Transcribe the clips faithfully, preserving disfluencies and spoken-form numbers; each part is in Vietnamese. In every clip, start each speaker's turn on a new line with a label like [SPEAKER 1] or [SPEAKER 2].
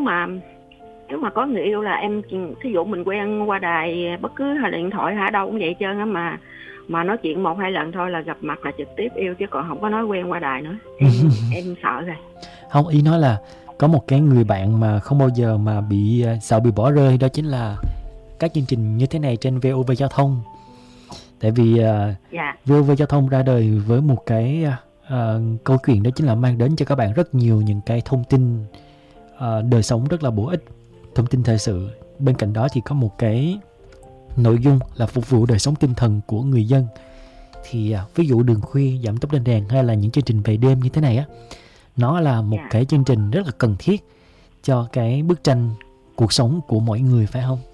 [SPEAKER 1] mà nếu mà có người yêu là em, thí dụ mình quen qua đài bất cứ hay điện thoại hay đâu cũng vậy trơn á, mà mà nói chuyện một hai lần thôi là gặp mặt là trực tiếp yêu, chứ còn không có nói quen qua đài nữa. Em em sợ rồi.
[SPEAKER 2] Không, ý nói là có một cái người bạn mà không bao giờ mà bị sợ bị bỏ rơi, đó chính là các chương trình như thế này trên vê o vê Giao thông. Tại vì uh,
[SPEAKER 1] dạ.
[SPEAKER 2] vê o vê Giao thông ra đời với một cái uh, câu chuyện, đó chính là mang đến cho các bạn rất nhiều những cái thông tin uh, đời sống rất là bổ ích, thông tin thời sự. Bên cạnh đó thì có một cái nội dung là phục vụ đời sống tinh thần của người dân. Thì uh, ví dụ Đường Khuya, Giảm Tốc Lên Đèn hay là những chương trình về đêm như thế này á, nó là một yeah. cái chương trình rất là cần thiết cho cái bức tranh cuộc sống của mỗi người, phải không?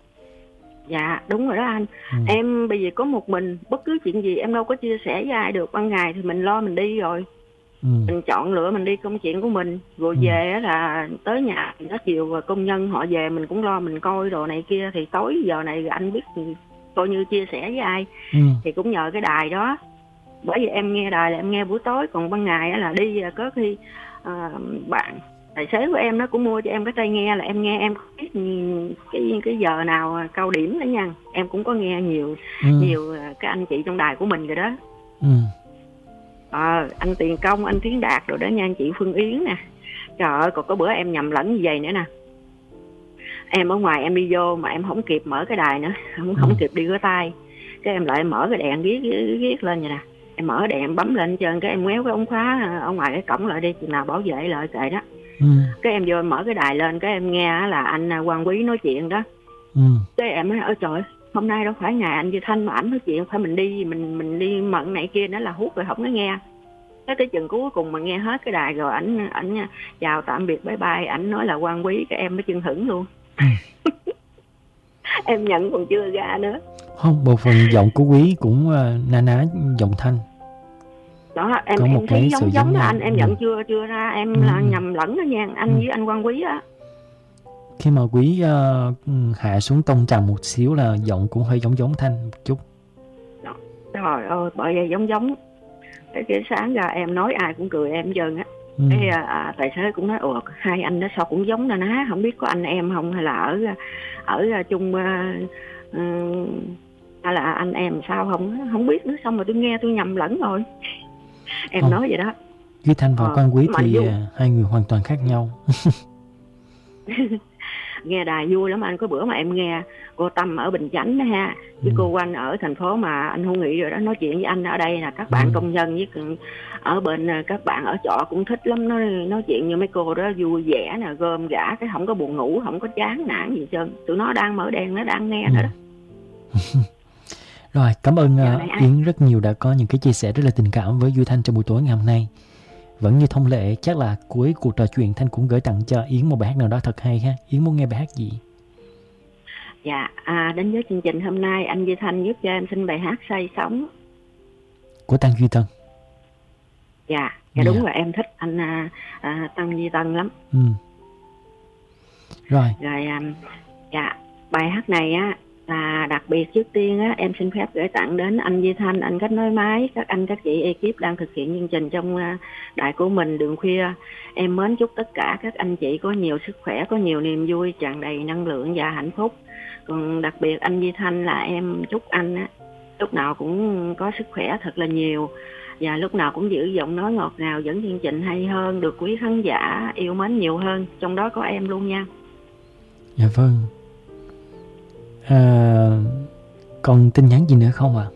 [SPEAKER 1] Dạ đúng rồi đó anh. ừ. Em bây giờ có một mình, bất cứ chuyện gì em đâu có chia sẻ với ai được. Ban ngày thì mình lo mình đi rồi, ừ. mình chọn lựa mình đi công chuyện của mình. Rồi ừ. về là tới nhà nó chiều công nhân họ về mình cũng lo mình coi đồ này kia. Thì tối giờ này anh biết thì coi như chia sẻ với ai, ừ. thì cũng nhờ cái đài đó. Bởi vì em nghe đài là em nghe buổi tối, còn ban ngày là đi có khi à, bạn tài xế của em nó cũng mua cho em cái tai nghe là em nghe, em biết cái cái giờ nào cao điểm đó nha. Em cũng có nghe nhiều ừ. nhiều cái anh chị trong đài của mình rồi đó. ừ. à, anh Tiền Công, anh Tiến Đạt rồi đó nha, anh chị Phương Yến nè. Trời ơi, còn có bữa em nhầm lẫn như vậy nữa nè. Em ở ngoài em đi vô mà em không kịp mở cái đài nữa, không ừ. không kịp đi rửa tay, cái em lại mở cái đèn viết viết lên vậy nè. Em mở đèn em bấm lên trơn, cái em ngoéo cái ống khóa ở ngoài cái cổng lại đi, chừng nào bảo vệ lại kệ đó. ừ. Cái em vô em mở cái đài lên, cái em nghe là anh Quang Quý nói chuyện đó. ừ. Cái em nói ôi trời, hôm nay đâu phải ngày anh Duy Thanh mà ảnh nói chuyện, phải mình đi mình mình đi mận này kia, nó là hút rồi không có nghe. Cái tới chừng cuối cùng mà nghe hết cái đài rồi ảnh ảnh chào tạm biệt bye bye, ảnh nói là Quang Quý, cái em mới chưng hửng luôn. ừ. Em nhận còn chưa ra nữa.
[SPEAKER 2] Không, một phần giọng của Quý cũng uh, na ná giọng Thanh.
[SPEAKER 1] Đó em em thấy giống giống là anh, em nhận ừ. chưa chưa ra, em ừ. là nhầm lẫn đó nha, anh ừ. với anh Quang Quý á.
[SPEAKER 2] Khi mà Quý uh, hạ xuống tông trầm một xíu là giọng cũng hơi giống giống Thanh một chút.
[SPEAKER 1] Đó. Trời ơi, bởi vậy giống giống. Cái, cái sáng ra em nói ai cũng cười em trơn á. ừ. Cái à, tài xế cũng nói ủa hai anh đó sao cũng giống na ná, không biết có anh em không hay là ở ở chung uh, uh, hay là anh em sao không không biết nữa. Xong rồi tôi nghe tôi nhầm lẫn rồi. Em không. Nói vậy đó.
[SPEAKER 2] Duy Thanh và ờ, Quang Quý thì vui. Hai người hoàn toàn khác nhau.
[SPEAKER 1] Nghe đài vui lắm anh. Có bữa mà em nghe cô Tâm ở Bình Chánh đó ha, với ừ. cô Oanh ở thành phố mà anh Hữu Nghị rồi đó, nói chuyện với anh ở đây là các bạn ừ. công nhân với ở bên các bạn ở trọ cũng thích lắm. Nói nói chuyện như mấy cô đó vui vẻ nè, gom gã, cái không có buồn ngủ, không có chán nản gì trơn. Tụi nó đang mở đèn, nó đang nghe ừ. nữa đó.
[SPEAKER 2] Rồi, cảm ơn uh, Yến rất nhiều đã có những cái chia sẻ rất là tình cảm với Duy Thanh trong buổi tối ngày hôm nay. Vẫn như thông lệ, chắc là cuối cuộc trò chuyện Thanh cũng gửi tặng cho Yến một bài hát nào đó thật hay ha. Yến muốn nghe bài hát gì?
[SPEAKER 1] Dạ, à, đến với chương trình hôm nay anh Duy Thanh giúp cho em xin bài hát Say Sóng
[SPEAKER 2] của Tăng Duy Tân.
[SPEAKER 1] Dạ, dạ đúng rồi, em thích anh à, à, Tăng Duy Tân lắm.
[SPEAKER 2] Ừ. Rồi.
[SPEAKER 1] Rồi, à, dạ, bài hát này á là đặc biệt. Trước tiên á, em xin phép gửi tặng đến anh Duy Thanh, anh Kết Nối Máy, các anh các chị ekip đang thực hiện chương trình trong đài của mình Đường Khuya. Em mến chúc tất cả các anh chị có nhiều sức khỏe, có nhiều niềm vui, tràn đầy năng lượng và hạnh phúc. Còn đặc biệt anh Duy Thanh là em chúc anh á, lúc nào cũng có sức khỏe thật là nhiều, và lúc nào cũng giữ giọng nói ngọt ngào, dẫn chương trình hay hơn, được quý khán giả yêu mến nhiều hơn, trong đó có em luôn nha.
[SPEAKER 2] Dạ vâng. À, còn tin nhắn gì nữa không ạ?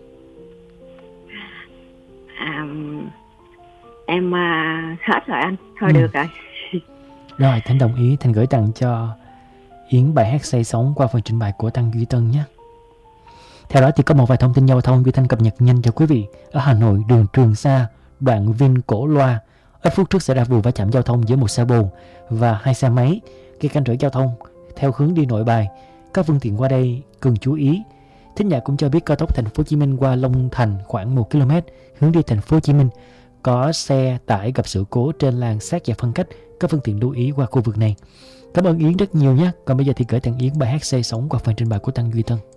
[SPEAKER 1] À? À, em à, hết rồi anh. Thôi ừ. được rồi.
[SPEAKER 2] Rồi, Thanh đồng ý. Thanh gửi tặng cho Yến bài hát Say Sóng qua phần trình bày của Tăng Duy Tân nhé. Theo đó thì có một vài thông tin giao thông Duy Thanh cập nhật nhanh cho quý vị. Ở Hà Nội, đường Trường Sa, đoạn Vinh Cổ Loa, ít phút trước xảy ra vụ va chạm giao thông giữa một xe bồn và hai xe máy gây cản trở giao thông theo hướng đi Nội Bài. Các phương tiện qua đây cần chú ý. Thính giả cũng cho biết cao tốc Thành phố Hồ Chí Minh qua Long Thành khoảng một ki lô mét hướng đi Thành phố Hồ Chí Minh có xe tải gặp sự cố trên làn sát giải phân cách, các phương tiện lưu ý qua khu vực này. Cảm ơn Yến rất nhiều nhé. Còn bây giờ thì gửi tặng Yến bài hát Say Sóng qua phần trình bày của Tăng Duy Tân.